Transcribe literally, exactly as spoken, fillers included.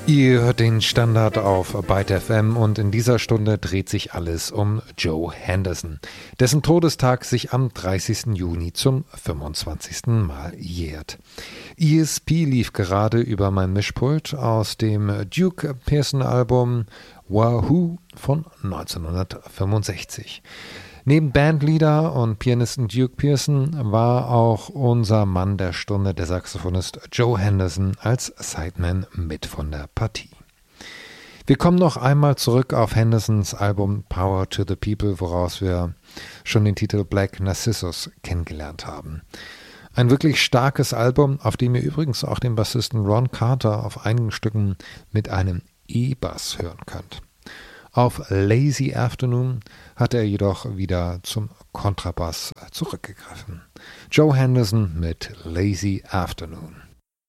Ihr hört den Standard auf Byte F M und in dieser Stunde dreht sich alles um Joe Henderson, dessen Todestag sich am dreißigsten Juni zum fünfundzwanzigsten Mal jährt. E S P lief gerade über mein Mischpult aus dem Duke Pearson Album Wahoo von neunzehnhundertfünfundsechzig. Neben Bandleader und Pianisten Duke Pearson war auch unser Mann der Stunde, der Saxophonist Joe Henderson, als Sideman mit von der Partie. Wir kommen noch einmal zurück auf Hendersons Album Power to the People, woraus wir schon den Titel Black Narcissus kennengelernt haben. Ein wirklich starkes Album, auf dem ihr übrigens auch den Bassisten Ron Carter auf einigen Stücken mit einem E-Bass hören könnt. Auf Lazy Afternoon hat er jedoch wieder zum Kontrabass zurückgegriffen. Joe Henderson mit Lazy Afternoon.